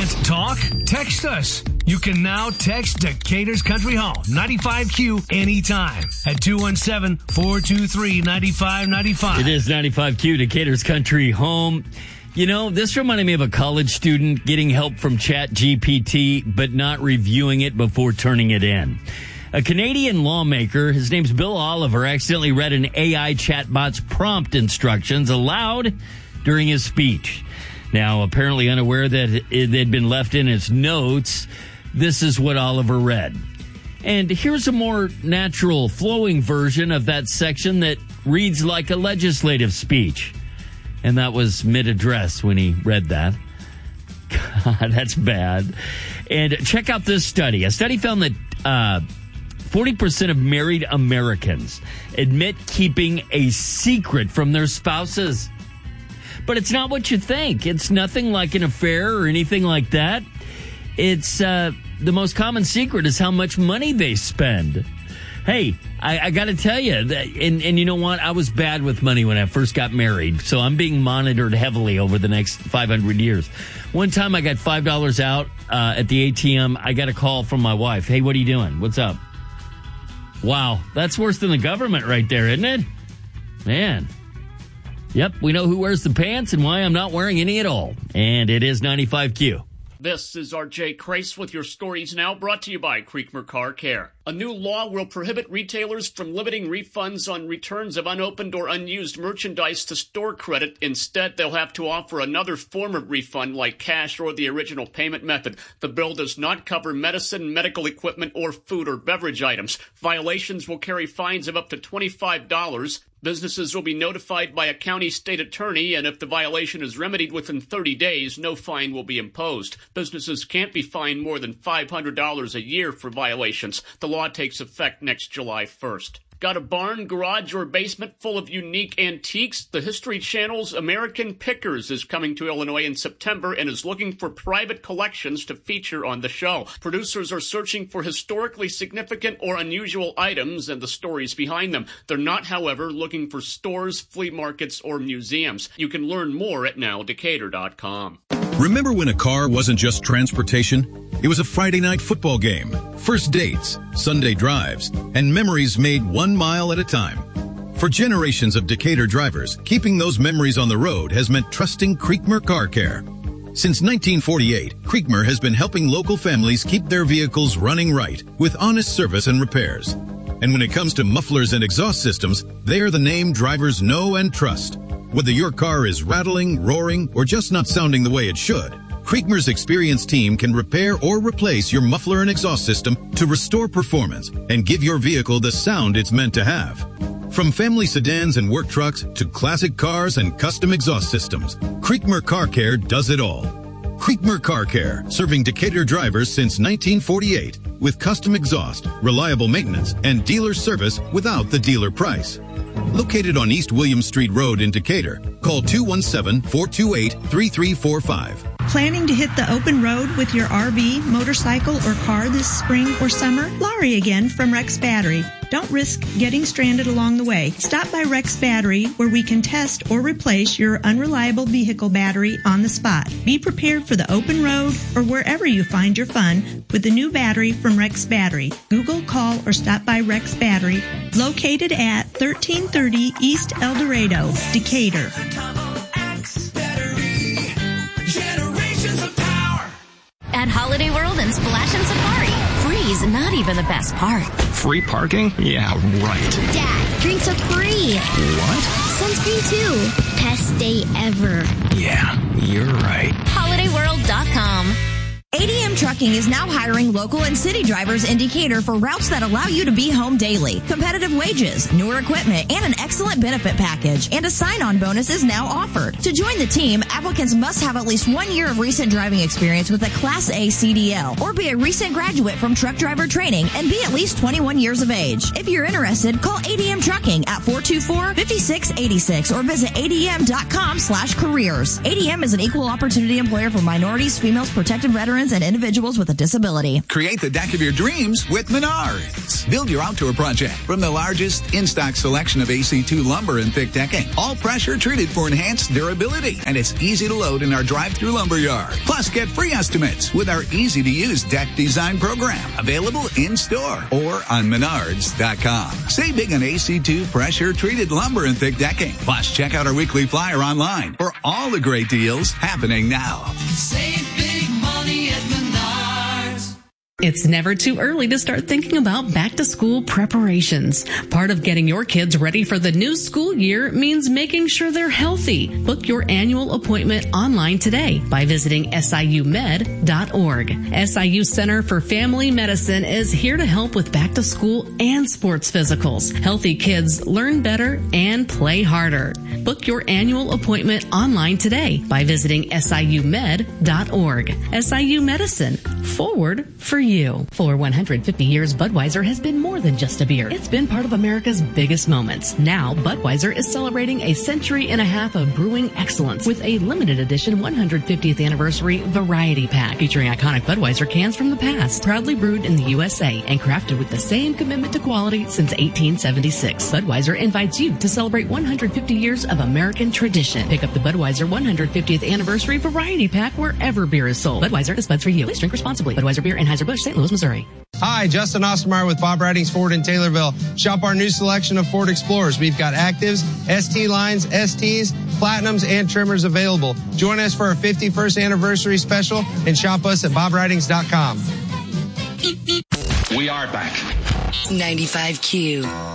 Want to talk? Text us. You can now text Decatur's Country Home, 95Q, anytime at 217-423-9595. It is 95Q, Decatur's Country Home. You know, this reminded me of a college student getting help from ChatGPT, but not reviewing it before turning it in. A Canadian lawmaker, his name's Bill Oliver, accidentally read an AI chatbot's prompt instructions aloud during his speech. Now, apparently unaware that they'd been left in his notes, this is what Oliver read. And here's a more natural, flowing version of that section that reads like a legislative speech. And that was mid-address when he read that. God, that's bad. And check out this study. A study found that 40% of married Americans admit keeping a secret from their spouses. But it's not what you think. It's nothing like an affair or anything like that. It's the most common secret is how much money they spend. Hey, I got to tell you, that, and you know what? I was bad with money when I first got married, so I'm being monitored heavily over the next 500 years. One time I got $5 out at the ATM. I got a call from my wife. Hey, what are you doing? What's up? Wow, that's worse than the government right there, isn't it? Man. Yep, we know who wears the pants and why I'm not wearing any at all. And it is 95Q. This is RJ Crace with your stories now, brought to you by Creekmer Car Care. A new law will prohibit retailers from limiting refunds on returns of unopened or unused merchandise to store credit. Instead, they'll have to offer another form of refund like cash or the original payment method. The bill does not cover medicine, medical equipment, or food or beverage items. Violations will carry fines of up to $25. Businesses will be notified by a county state attorney, and if the violation is remedied within 30 days, no fine will be imposed. Businesses can't be fined more than $500 a year for violations. The law takes effect next July 1st. Got a barn, garage, or basement full of unique antiques? The History Channel's American Pickers is coming to Illinois in September and is looking for private collections to feature on the show. Producers are searching for historically significant or unusual items and the stories behind them. They're not, however, looking for stores, flea markets, or museums. You can learn more at nowdecatur.com. Remember when a car wasn't just transportation? It was a Friday night football game, first dates, Sunday drives, and memories made 1 mile at a time. For generations of Decatur drivers, keeping those memories on the road has meant trusting Creekmer Car Care. Since 1948, Creekmer has been helping local families keep their vehicles running right with honest service and repairs. And when it comes to mufflers and exhaust systems, they are the name drivers know and trust. Whether your car is rattling, roaring, or just not sounding the way it should, Creekmer's experienced team can repair or replace your muffler and exhaust system to restore performance and give your vehicle the sound it's meant to have. From family sedans and work trucks to classic cars and custom exhaust systems, Creekmer Car Care does it all. Creekmer Car Care, serving Decatur drivers since 1948 with custom exhaust, reliable maintenance, and dealer service without the dealer price. Located on East William Street Road in Decatur, call 217-428-3345. Planning to hit the open road with your RV, motorcycle, or car this spring or summer? Laurie again from Rex Battery. Don't risk getting stranded along the way. Stop by Rex Battery, where we can test or replace your unreliable vehicle battery on the spot. Be prepared for the open road or wherever you find your fun with the new battery from Rex Battery. Google, call, or stop by Rex Battery, located at 1330 East El Dorado, Decatur. At Holiday World and Splash and Safari, free's not even the best part. Free parking? Yeah, right. Dad, drinks are free. What? Sunscreen too. Best day ever. Yeah, you're right. HolidayWorld.com. ADM Trucking is now hiring local and city drivers in Decatur for routes that allow you to be home daily. Competitive wages, newer equipment, and an excellent benefit package. And a sign-on bonus is now offered. To join the team, applicants must have at least 1 year of recent driving experience with a Class A CDL or be a recent graduate from truck driver training and be at least 21 years of age. If you're interested, call ADM Trucking at 424-5686 or visit adm.com/careers. ADM is an equal opportunity employer for minorities, females, protected veterans, and individuals individuals with a disability. Create the deck of your dreams with Menards. Build your outdoor project from the largest in-stock selection of AC2 lumber and thick decking. All pressure treated for enhanced durability. And it's easy to load in our drive-through lumber yard. Plus, get free estimates with our easy-to-use deck design program. Available in-store or on Menards.com. Save big on AC2 pressure-treated lumber and thick decking. Plus, check out our weekly flyer online for all the great deals happening now. Save big money at Menards. It's never too early to start thinking about back-to-school preparations. Part of getting your kids ready for the new school year means making sure they're healthy. Book your annual appointment online today by visiting SIUmed.org. SIU Center for Family Medicine is here to help with back-to-school and sports physicals. Healthy kids learn better and play harder. Book your annual appointment online today by visiting SIUmed.org. SIU Medicine, forward for you. For 150 years, Budweiser has been more than just a beer. It's been part of America's biggest moments. Now, Budweiser is celebrating a century and a half of brewing excellence with a limited edition 150th anniversary variety pack featuring iconic Budweiser cans from the past. Proudly brewed in the USA and crafted with the same commitment to quality since 1876. Budweiser invites you to celebrate 150 years of American tradition. Pick up the Budweiser 150th anniversary variety pack wherever beer is sold. Budweiser is buds for you. Please drink responsibly. Budweiser Beer, Anheuser-Busch, St. Louis, Missouri. Hi, Justin Ostermeyer with Bob Ridings Ford in Taylorville. Shop our new selection of Ford Explorers. We've got Actives, ST lines, STs, Platinums, and Trimmers available. Join us for our 51st anniversary special and shop us at bobridings.com. We are back. 95Q.